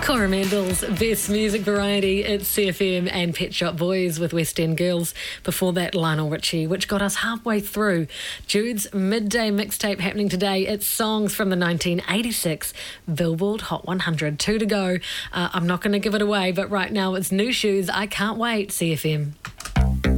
Coromandel's Best Music Variety. It's CFM and Pet Shop Boys with West End Girls. Before that, Lionel Richie, which got us halfway through Jude's midday mixtape happening today. It's songs from the 1986 Billboard Hot 100. 2 to go. I'm not going to give it away, but right now it's New Shoes. I Can't Wait, CFM.